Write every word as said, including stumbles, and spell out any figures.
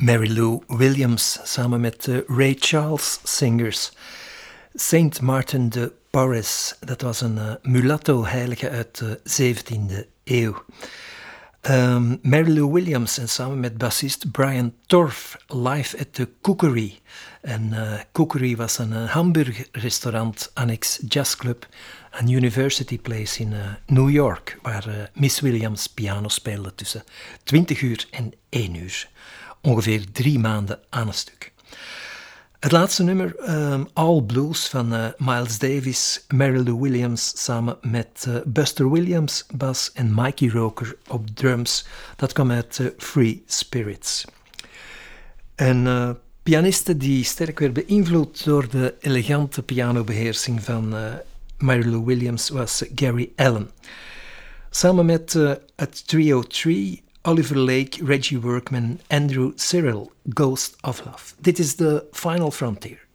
Mary Lou Williams samen met de Ray Charles Singers. Saint Martin de Porres, dat was een uh, mulatto-heilige uit de zeventiende eeuw. Um, Mary Lou Williams en samen met bassist Brian Torf live at the Cookery. En uh, Cookery was een uh, hamburgerrestaurant annex jazzclub aan University Place in uh, New York, waar uh, Miss Williams piano speelde tussen twintig uur en één uur. Ongeveer drie maanden aan een stuk. Het laatste nummer, um, All Blues van uh, Miles Davis, Mary Lou Williams samen met uh, Buster Williams, bas en Mikey Roker op drums. Dat kwam uit uh, Free Spirits. Een uh, pianiste die sterk werd beïnvloed door de elegante pianobeheersing van uh, Mary Lou Williams was Gary Allan. Samen met uh, het trio Tree, Oliver Lake, Reggie Workman, Andrew Cyril, Ghost of Love. Dit is The Final Frontier.